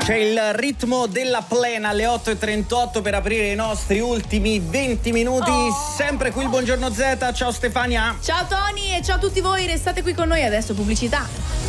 C'è il ritmo della plena alle 8:38 per aprire i nostri ultimi 20 minuti. Sempre qui il Buongiorno Z. Ciao Stefania. Ciao Tony e ciao a tutti voi, restate qui con noi adesso, pubblicità.